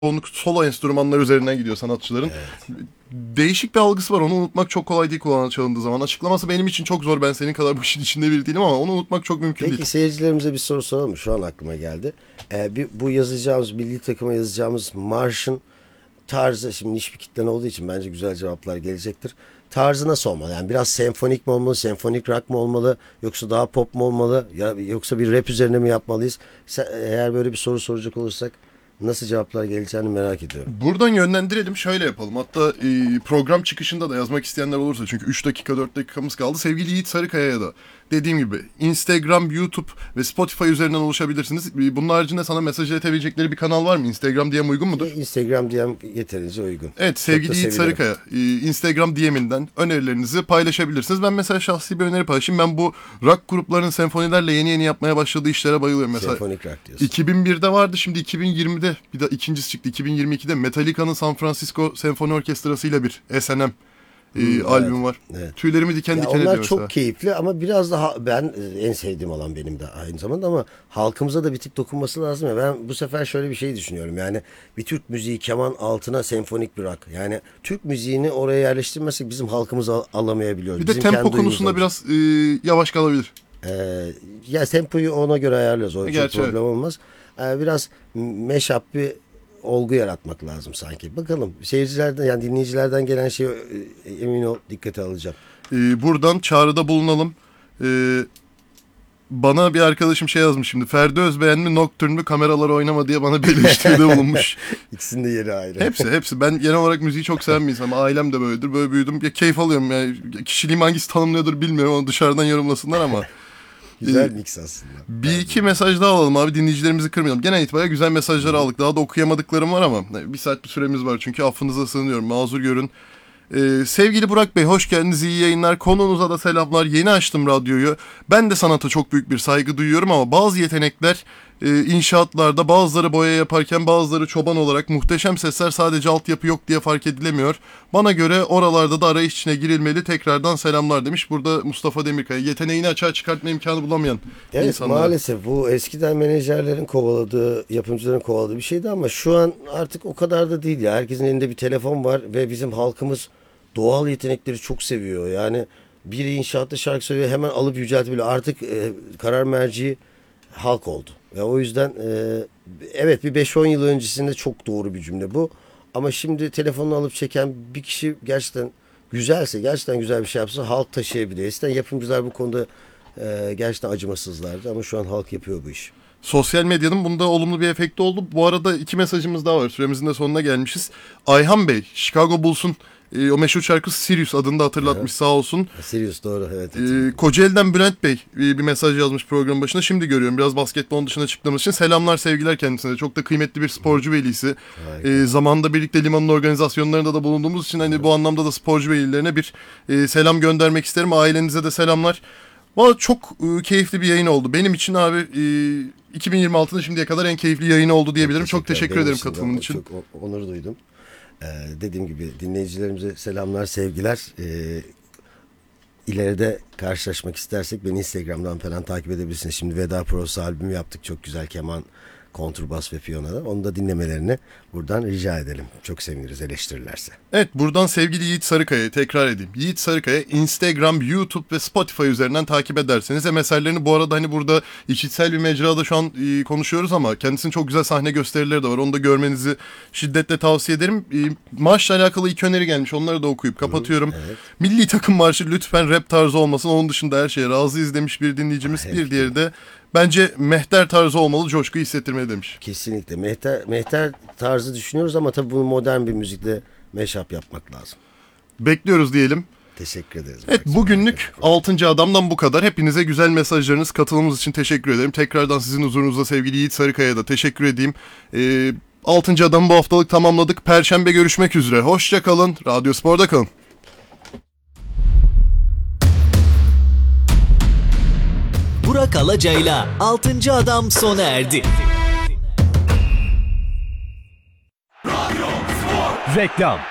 çoğunluk solo enstrümanlar üzerinden gidiyor sanatçıların. Evet. Değişik bir algısı var. Onu unutmak çok kolay değil kulağına çalındığı zaman. Açıklaması benim için çok zor. Ben senin kadar bu işin içinde biri değilim ama onu unutmak çok mümkün Peki değil. seyircilerimize bir soru soralım mı? Şu an aklıma geldi. Bu yazacağımız, milli takıma yazacağımız marşın tarzı, şimdi niş bir kitlen olduğu için bence güzel cevaplar gelecektir. Tarzı nasıl olmalı? Yani biraz senfonik mi olmalı, senfonik rock mı olmalı, yoksa daha pop mu olmalı, yoksa bir rap üzerine mi yapmalıyız? Eğer böyle bir soru soracak olursak nasıl cevaplar geleceğini merak ediyorum. Buradan yönlendirelim, şöyle yapalım. Hatta program çıkışında da yazmak isteyenler olursa, çünkü 3 dakika 4 dakikamız kaldı. Sevgili Yiğit Sarıkaya'ya da dediğim gibi Instagram, YouTube ve Spotify üzerinden ulaşabilirsiniz. Bunun haricinde sana mesaj iletebilecekleri bir kanal var mı? Instagram DM uygun mudur? Instagram DM yeterince uygun. Evet, sevgili Çok da Yiğit sevinirim. Sarıkaya, Instagram DM'inden önerilerinizi paylaşabilirsiniz. Ben mesela şahsi bir öneri paylaşayım. Ben bu rock gruplarının senfonilerle yeni yeni yapmaya başladığı işlere bayılıyorum. Mesela Senfonik rock diyorsun. 2001'de vardı, şimdi 2020'de bir de ikincisi çıktı. 2022'de Metallica'nın San Francisco Senfoni Orkestrası ile bir S&M albüm var. evet. Tüylerimi diken Ya diken ediyor onlar mesela. çok keyifli ama biraz daha ben en sevdiğim alan benim de aynı zamanda, ama halkımıza da bir tık dokunması lazım ya. Ben bu sefer şöyle bir şey düşünüyorum. Yani bir Türk müziği keman altına senfonik bir rock. Yani Türk müziğini oraya yerleştirmezsek bizim halkımız alamayabiliyoruz. Bir de Bizim tempo kendi konusunda uyumumuz biraz yavaş kalabilir. ya tempoyu ona göre ayarlıyoruz. O çok Gerçi problem evet. olmaz. Biraz mashup bir olgu yaratmak lazım sanki. Bakalım seyircilerden, yani dinleyicilerden gelen şeyi emin ol dikkate alacağım. Buradan çağrıda bulunalım. Bana bir arkadaşım şey yazmış şimdi. Ferdi Özbeğen mi Nocturne mü kameralar oynama diye bana bir eleştiride bulunmuş. İkisinin de yeri ayrı. Hepsi. Ben genel olarak müziği çok seven bir insanım. Ailem de böyledir. Böyle büyüdüm. Ya keyif alıyorum yani. Kişiliğim hangisi tanımlıyordur bilmiyorum. Onu dışarıdan yorumlasınlar ama. Güzel mix aslında. Bir iki mesaj daha alalım abi. Dinleyicilerimizi kırmayalım. Genel itibariyle güzel mesajlar aldık. Daha da okuyamadıklarım var ama bir saat bir süremiz var. Çünkü affınıza sığınıyorum. Mazur görün. Sevgili Burak Bey, hoş geldiniz, iyi yayınlar. Konuğunuza da selamlar. Yeni açtım radyoyu. Ben de sanata çok büyük bir saygı duyuyorum ama bazı yetenekler inşaatlarda, bazıları boya yaparken, bazıları çoban olarak muhteşem sesler sadece altyapı yok diye fark edilemiyor. Bana göre oralarda da arayış içine girilmeli. Tekrardan selamlar demiş. Burada Mustafa Demirkaya, yeteneğini açığa çıkartma imkanı bulamayan Evet, insanlar. maalesef bu eskiden menajerlerin kovaladığı, yapımcıların kovaladığı bir şeydi ama şu an artık o kadar da değil ya. Herkesin elinde bir telefon var ve bizim halkımız doğal yetenekleri çok seviyor. Yani biri inşaatta şarkı söylüyor, hemen alıp yüceltebiliyor. Artık karar merci halk oldu. Ve o yüzden evet, bir 5-10 yıl öncesinde çok doğru bir cümle bu. Ama şimdi telefonunu alıp çeken bir kişi gerçekten güzelse, gerçekten güzel bir şey yapsa halk taşıyabiliyor. Eskiden yapımcılar bu konuda gerçekten acımasızlardı ama şu an halk yapıyor bu işi. Sosyal medyanın bunda olumlu bir efekti oldu. Bu arada iki mesajımız daha var. Süremizin de sonuna gelmişiz. Ayhan Bey, Chicago Bulls'un o meşhur şarkısı Sirius adını hatırlatmış, sağ olsun. Sirius, doğru, evet. Kocaeli'den Bülent Bey bir mesaj yazmış programın başında. Şimdi görüyorum, biraz basketbolun dışına çıktığımız için. Selamlar, sevgiler kendisine. Çok da kıymetli bir sporcu velisi. Zamanında birlikte limanın organizasyonlarında da bulunduğumuz için hani bu anlamda da sporcu velilerine bir selam göndermek isterim. Ailenize de selamlar. Valla çok keyifli bir yayın oldu. Benim için abi 2026'nın şimdiye kadar en keyifli yayını oldu diyebilirim. Çok teşekkür ederim katılımın için. Çok onur duydum. Dediğim gibi dinleyicilerimize selamlar, sevgiler. İleride karşılaşmak istersek beni Instagram'dan falan takip edebilirsiniz. Şimdi Veda Prosu albümü yaptık. Çok güzel keman, kontrbas ve piyanoda. Onu da dinlemelerini buradan rica edelim. Çok seviniriz eleştirirlerse. Evet, buradan sevgili Yiğit Sarıkaya'yı tekrar edeyim. Yiğit Sarıkaya Instagram, YouTube ve Spotify üzerinden takip ederseniz hem eserlerini, bu arada hani burada işitsel bir mecrada şu an konuşuyoruz ama kendisinin çok güzel sahne gösterileri de var. Onu da görmenizi şiddetle tavsiye ederim. Marşla alakalı iki öneri gelmiş. Onları da okuyup kapatıyorum. Evet. Milli takım marşı lütfen rap tarzı olmasın. Onun dışında her şeye razıyız demiş bir dinleyicimiz. Bir diğeri de bence mehter tarzı olmalı, coşkuyu hissettirmeli demiş. Kesinlikle. Mehter tarzı düşünüyoruz ama tabii bunu modern bir müzikle mashup yapmak lazım. Bekliyoruz diyelim. Teşekkür ederiz. Evet, bugünlük 6. Adam'dan bu kadar. Hepinize güzel mesajlarınız, katılımınız için teşekkür ederim. Tekrardan sizin huzurunuzda sevgili Yiğit Sarıkaya'ya da teşekkür edeyim. 6. Adam'ı bu haftalık tamamladık. Perşembe görüşmek üzere. Hoşça kalın. Radyo Spor'da kalın. Burak Alacay'la 6. Adam sona erdi. Reklam.